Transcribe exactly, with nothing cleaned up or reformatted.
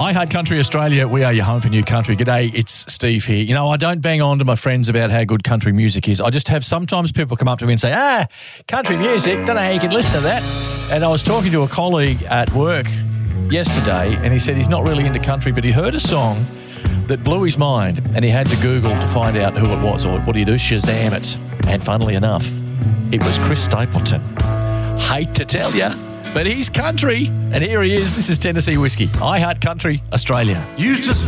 I Heart Country Australia. We are your home for new country. G'day, it's Steve here. You know, I don't bang on to my friends about how good country music is. I just have sometimes people come up to me and say, ah, country music, don't know how you can listen to that. And I was talking to a colleague at work yesterday, and he said he's not really into country, but he heard a song that blew his mind, and he had to Google to find out who it was, or what do you do, Shazam it. And funnily enough, it was Chris Stapleton. Hate to tell you, but he's country, and here he is. This is Tennessee Whiskey. I Heart Country Australia. Used to